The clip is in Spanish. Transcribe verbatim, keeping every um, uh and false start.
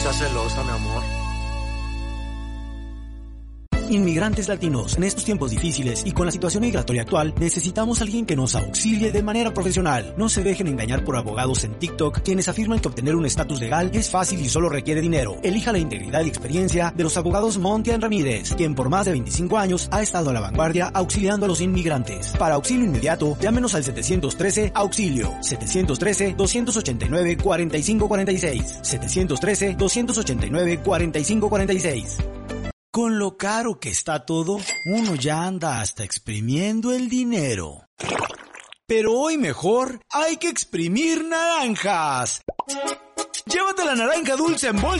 seas celosa, mi amor. Inmigrantes latinos, en estos tiempos difíciles y con la situación migratoria actual, necesitamos a alguien que nos auxilie de manera profesional. No se dejen engañar por abogados en TikTok, quienes afirman que obtener un estatus legal es fácil y solo requiere dinero. Elija la integridad y experiencia de los abogados Montian Ramírez, quien por más de veinticinco años ha estado a la vanguardia auxiliando a los inmigrantes. Para auxilio inmediato, llámenos al setecientos trece auxilio, setecientos trece, doscientos ochenta y nueve, cuarenta y cinco cuarenta y seis, setecientos trece, doscientos ochenta y nueve, cuarenta y cinco cuarenta y seis. Con lo caro que está todo, uno ya anda hasta exprimiendo el dinero. Pero hoy mejor hay que exprimir naranjas. Llévate la naranja dulce en bolsa